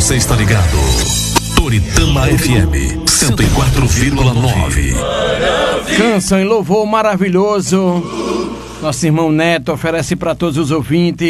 Você está ligado? Toritama FM 104,9. Canção em louvor maravilhoso. Nosso irmão Neto oferece para todos os ouvintes.